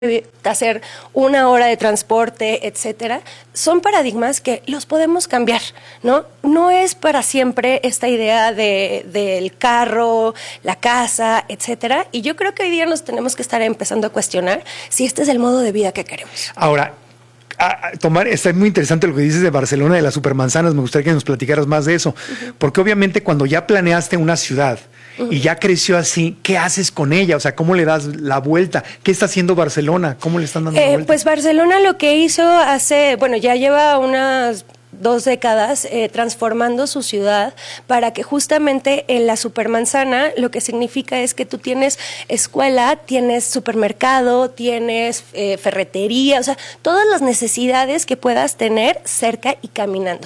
hacer 1 hora de transporte, etcétera, son paradigmas que los podemos cambiar, ¿no? No es para siempre esta idea del carro, la casa, etcétera, y yo creo que hoy día nos tenemos que estar empezando a cuestionar si este es el modo de vida que queremos. Ahora, está muy interesante lo que dices de Barcelona, de las supermanzanas. Me gustaría que nos platicaras más de eso, porque obviamente cuando ya planeaste una ciudad y ya creció así, ¿qué haces con ella? O sea, ¿cómo le das la vuelta? ¿Qué está haciendo Barcelona? ¿Cómo le están dando la vuelta? Pues Barcelona lo que hizo ya lleva unas 2 décadas transformando su ciudad para que justamente en la supermanzana lo que significa es que tú tienes escuela, tienes supermercado, tienes ferretería, o sea, todas las necesidades que puedas tener cerca y caminando.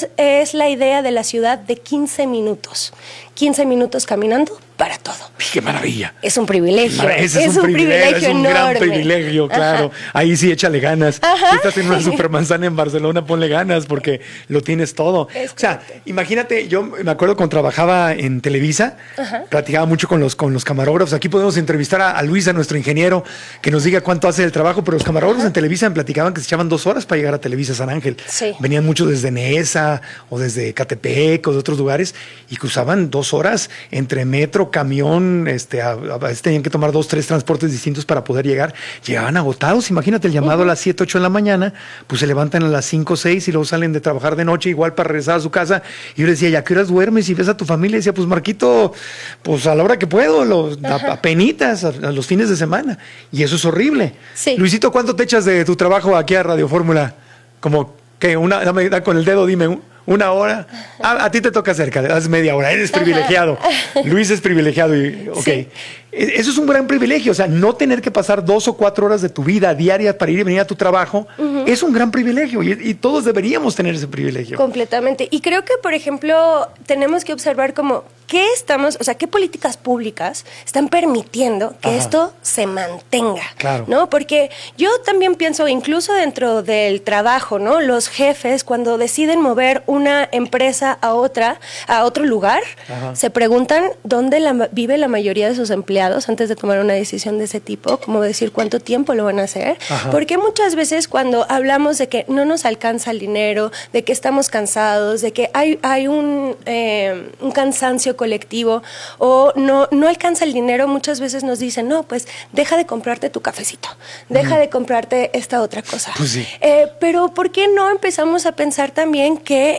Es la idea de la ciudad de 15 minutos. 15 minutos caminando para todo. ¡Qué maravilla! Es un privilegio. Ese es un privilegio es un enorme. Gran privilegio, claro. Ajá. Ahí sí, échale ganas. Si estás en una supermanzana en Barcelona, ponle ganas porque lo tienes todo. O sea, imagínate, yo me acuerdo cuando trabajaba en Televisa, platicaba mucho con los camarógrafos. Aquí podemos entrevistar a Luis, a nuestro ingeniero, que nos diga cuánto hace el trabajo, pero los camarógrafos en Televisa me platicaban que se echaban 2 horas para llegar a Televisa San Ángel. Sí. Venían muchos desde Nesa o desde Catepec o de otros lugares y cruzaban 2 horas entre metro, camión, a veces tenían que tomar 2, 3 transportes distintos para poder llegar. Llegaban agotados, imagínate el llamado a las 7, 8 de la mañana, pues se levantan a las 5, 6 y luego salen de trabajar de noche igual para regresar a su casa. Y yo les decía, ¿y a qué horas duermes y ves a tu familia? Y decía, pues Marquito, pues a la hora que puedo, a penitas, a los fines de semana. Y eso es horrible. Sí. Luisito, ¿cuánto te echas de tu trabajo aquí a Radio Fórmula? Como que da con el dedo, dime, 1 hora. A ti te toca cerca, das media hora, eres privilegiado. Luis es privilegiado. Sí. Eso es un gran privilegio, o sea, no tener que pasar 2 o 4 horas de tu vida diaria para ir y venir a tu trabajo, es un gran privilegio y todos deberíamos tener ese privilegio. Completamente. Y creo que, por ejemplo, tenemos que observar como qué políticas públicas están permitiendo que esto se mantenga, claro, ¿no? Porque yo también pienso, incluso dentro del trabajo, ¿no? Los jefes, cuando deciden mover una empresa a otro lugar, se preguntan dónde vive la mayoría de sus empleados antes de tomar una decisión de ese tipo, como decir cuánto tiempo lo van a hacer, porque muchas veces cuando hablamos de que no nos alcanza el dinero, de que estamos cansados, de que hay un cansancio colectivo o no alcanza el dinero, muchas veces nos dicen, no, pues deja de comprarte tu cafecito, deja de comprarte esta otra cosa. Pues sí. Pero ¿por qué no empezamos a pensar también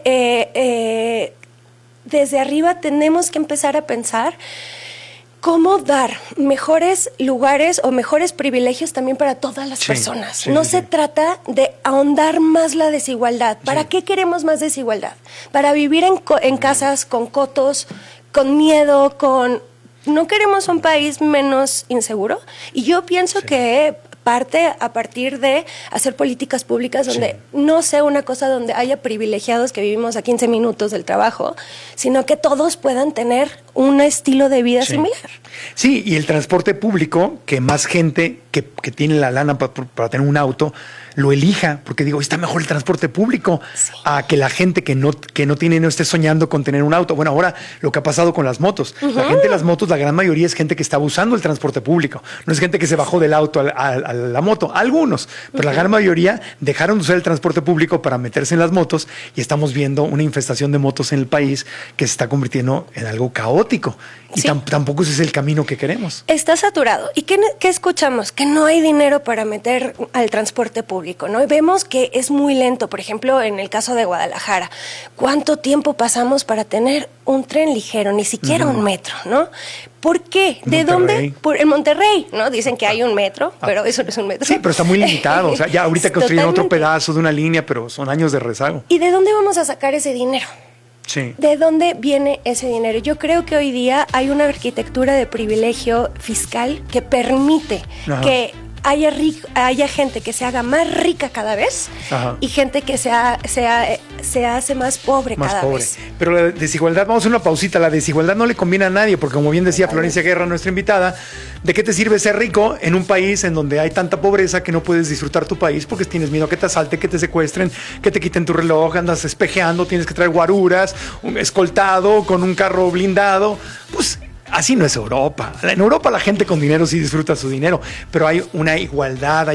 que desde arriba tenemos que empezar a pensar cómo dar mejores lugares o mejores privilegios también para todas las personas? No se trata de ahondar más la desigualdad. ¿Para qué queremos más desigualdad? ¿Para vivir en casas con cotos, con miedo, no queremos un país menos inseguro? Y yo pienso que a partir de hacer políticas públicas donde no sea una cosa donde haya privilegiados que vivimos a 15 minutos del trabajo, sino que todos puedan tener un estilo de vida similar. Sí, y el transporte público, que más gente que tiene la lana para tener un auto, lo elija, porque digo, está mejor el transporte público a que la gente que no tiene, no esté soñando con tener un auto. Bueno, ahora lo que ha pasado con las motos. La gente de las motos, la gran mayoría es gente que está usando el transporte público. No es gente que se bajó del auto a la moto. Algunos, pero la gran mayoría dejaron de usar el transporte público para meterse en las motos y estamos viendo una infestación de motos en el país que se está convirtiendo en algo caótico. Y tampoco ese es el camino que queremos. Está saturado. ¿Y qué escuchamos? Que no hay dinero para meter al transporte público, ¿no? Y vemos que es muy lento. Por ejemplo, en el caso de Guadalajara, ¿cuánto tiempo pasamos para tener un tren ligero? Ni siquiera un metro, ¿no? ¿Por qué? ¿De dónde? En Monterrey, ¿no? Dicen que hay un metro, pero eso no es un metro. Sí, pero está muy limitado. O sea, ya ahorita construyen otro pedazo de una línea, pero son años de rezago. ¿Y de dónde vamos a sacar ese dinero? Sí. ¿De dónde viene ese dinero? Yo creo que hoy día hay una arquitectura de privilegio fiscal que permite que haya gente que se haga más rica cada vez y gente que se hace más pobre cada vez. Pero la desigualdad, vamos a hacer una pausita, la desigualdad no le conviene a nadie, porque como bien decía Florencia Guerra, nuestra invitada, ¿de qué te sirve ser rico en un país en donde hay tanta pobreza que no puedes disfrutar tu país porque tienes miedo a que te asalten, que te secuestren, que te quiten tu reloj, andas espejeando, tienes que traer guaruras, un escoltado con un carro blindado? Pues así no es Europa. En Europa la gente con dinero sí disfruta su dinero, pero hay una igualdad,